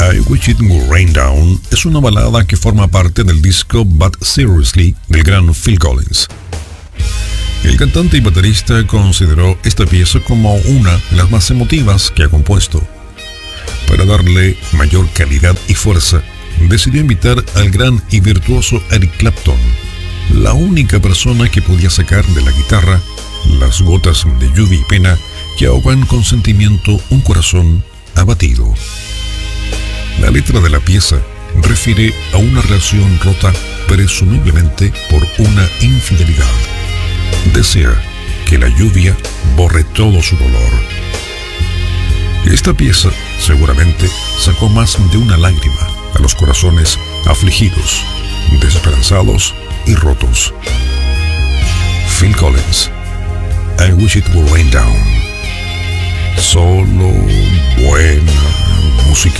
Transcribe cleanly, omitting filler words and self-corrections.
I Wish It Would Rain Down es una balada que forma parte del disco But Seriously del gran Phil Collins. El cantante y baterista consideró esta pieza como una de las más emotivas que ha compuesto. Para darle mayor calidad y fuerza, decidió invitar al gran y virtuoso Eric Clapton, la única persona que podía sacar de la guitarra las gotas de lluvia y pena que ahogan con sentimiento un corazón abatido. La letra de la pieza refiere a una relación rota presumiblemente por una infidelidad. Desea que la lluvia borre todo su dolor. Esta pieza seguramente sacó más de una lágrima a los corazones afligidos, desesperanzados y rotos. Phil Collins, I Wish It Would Rain Down. Solo vuela.